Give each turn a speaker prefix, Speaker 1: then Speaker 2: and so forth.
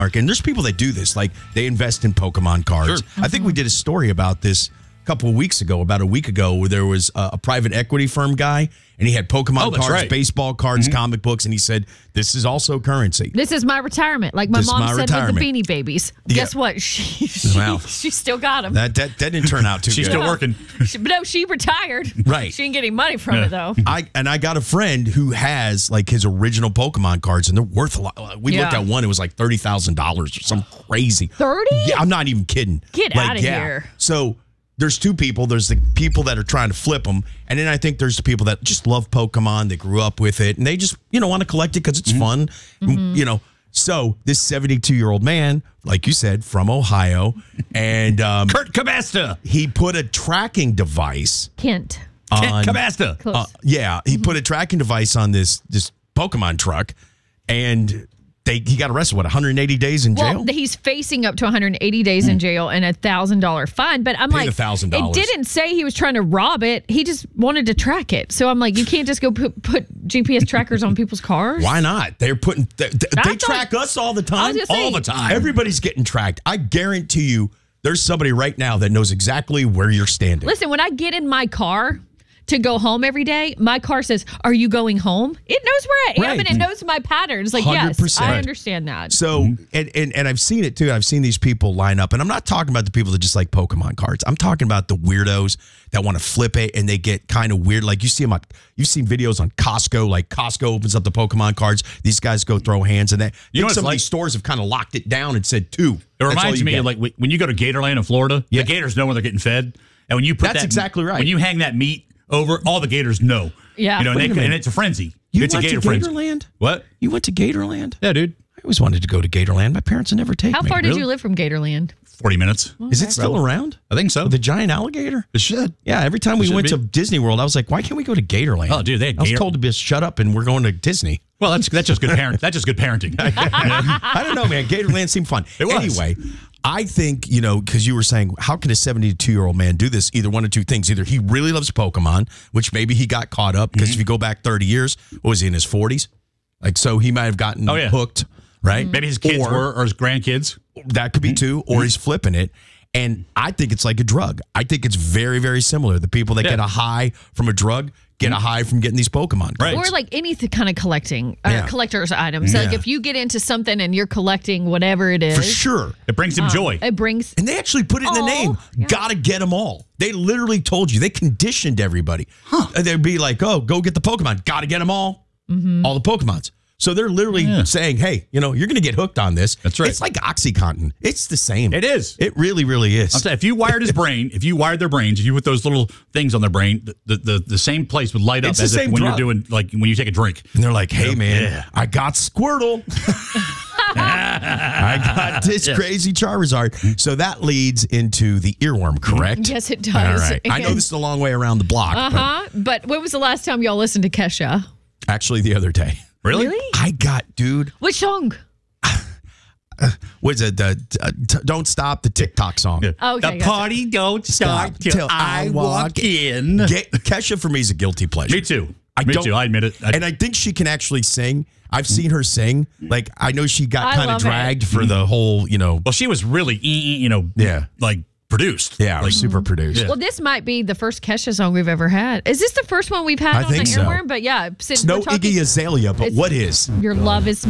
Speaker 1: And there's people that do this, like they invest in Pokemon cards.
Speaker 2: Sure.
Speaker 1: I think we did a story about this a week ago, where there was a private equity firm guy, and he had Pokemon cards, baseball cards, comic books, and he said, this is also currency.
Speaker 3: This is my retirement. Like my mom said with the Beanie Babies. Yeah. Guess what? She still got them.
Speaker 1: That didn't turn out too good.
Speaker 2: She's still working.
Speaker 3: She retired.
Speaker 1: Right.
Speaker 3: She ain't getting money from it, though.
Speaker 1: I got a friend who has like his original Pokemon cards, and they're worth a lot. We looked at one, it was like $30,000 or something crazy.
Speaker 3: 30?
Speaker 1: Yeah, I'm not even kidding.
Speaker 3: Get out of here.
Speaker 1: So there's two people. There's the people that are trying to flip them, and then I think there's the people that just love Pokemon. They grew up with it, and they just want to collect it because it's fun. So this 72-year-old man, like you said, from Ohio, and
Speaker 2: Kurt Cabasta.
Speaker 1: He put a tracking device.
Speaker 3: Kent
Speaker 2: Cabasta.
Speaker 1: He put a tracking device on this Pokemon truck, and he got arrested. 180 days in jail?
Speaker 3: Well, he's facing up to 180 days in jail and a $1,000 fine. But I'm
Speaker 1: Pay
Speaker 3: like,
Speaker 1: the $1,000.
Speaker 3: It didn't say he was trying to rob it. He just wanted to track it. So I'm like, you can't just go put GPS trackers on people's cars.
Speaker 1: Why not? They're putting they track us all the time.
Speaker 2: All the time.
Speaker 1: Everybody's getting tracked. I guarantee you, there's somebody right now that knows exactly where you're standing.
Speaker 3: Listen, when I get in my car to go home every day, my car says, "Are you going home?" It knows where I am, and it knows my patterns. Like, 100%. Yes, I understand that.
Speaker 1: So, and I've seen it too. I've seen these people line up, and I'm not talking about the people that just like Pokemon cards. I'm talking about the weirdos that want to flip it, and they get kind of weird. Like you've seen videos on Costco. Like Costco opens up the Pokemon cards. These guys go throw hands, and some of these stores have kind of locked it down and said 2.
Speaker 2: It reminds me of like when you go to Gatorland in Florida. The Gators know when they're getting fed, and when you put
Speaker 1: exactly right.
Speaker 2: When you hang that meat over, all the Gators know.
Speaker 3: Yeah.
Speaker 2: And it's a frenzy.
Speaker 1: It's
Speaker 2: a
Speaker 1: Gator
Speaker 2: frenzy.
Speaker 1: Gatorland?
Speaker 2: What?
Speaker 1: You went to Gatorland?
Speaker 2: Yeah, dude.
Speaker 1: I always wanted to go to Gatorland. My parents would never take me.
Speaker 3: How far did you live from Gatorland?
Speaker 2: 40 minutes.
Speaker 3: Okay.
Speaker 1: Is it still around?
Speaker 2: I think so.
Speaker 1: The giant alligator?
Speaker 2: It should.
Speaker 1: Yeah, every time we went to Disney World, I was like, why can't we go to Gatorland?
Speaker 2: Oh, dude,
Speaker 1: I was told to be shut up and we're going to Disney.
Speaker 2: Well, that's just good That's just good parenting.
Speaker 1: I don't know, man. Gatorland seemed fun.
Speaker 2: It was.
Speaker 1: Anyway, I think, because you were saying, how can a 72-year-old man do this? Either one of two things. Either he really loves Pokemon, which maybe he got caught up, because if you go back 30 years, what was he, in his 40s? Like, so he might have gotten hooked, right?
Speaker 2: Maybe his kids or his grandkids.
Speaker 1: That could be too, or he's flipping it. And I think it's like a drug. I think it's very, very similar. The people that get a high from a drug get a high from getting these Pokemon cards.
Speaker 3: Or like any kind of collector's items. So like if you get into something and you're collecting whatever it is.
Speaker 1: For sure.
Speaker 2: It brings him joy.
Speaker 3: It brings.
Speaker 1: And they actually put it in the name. Yeah. Gotta get them all. They literally told you. They conditioned everybody. They'd be like, oh, go get the Pokemon. Gotta get them all. Mm-hmm. All the Pokemons. So they're literally saying, hey, you're going to get hooked on this.
Speaker 2: That's right.
Speaker 1: It's like OxyContin. It's the same.
Speaker 2: It is.
Speaker 1: It really, really is.
Speaker 2: I'll say, if you wired their brains, if you put those little things on their brain, the same place would light up as if when you're doing, like when you take a drink.
Speaker 1: And they're like, hey, man, I got Squirtle. I got this crazy Charizard. So that leads into the earworm, correct?
Speaker 3: Yes, it does.
Speaker 1: All right. I know this is a long way around the block.
Speaker 3: But when was the last time y'all listened to Kesha?
Speaker 1: Actually, the other day.
Speaker 2: Really?
Speaker 1: I got, dude.
Speaker 3: Which song?
Speaker 1: What is it? Don't Stop, the TikTok song.
Speaker 2: Yeah.
Speaker 3: Okay,
Speaker 2: the party don't stop till I walk in.
Speaker 1: Kesha for me is a guilty pleasure.
Speaker 2: Me too. I admit it.
Speaker 1: And I think she can actually sing. I've seen her sing. Like, I know she got kind of dragged for the whole,
Speaker 2: Well, she was really, like produced.
Speaker 1: Yeah, super produced.
Speaker 3: Yeah. Well, this might be the first Kesha song we've ever had. Is this the first one we've had on the earworm? But yeah,
Speaker 1: it's no Iggy Azalea, but what is?
Speaker 3: Your Love Is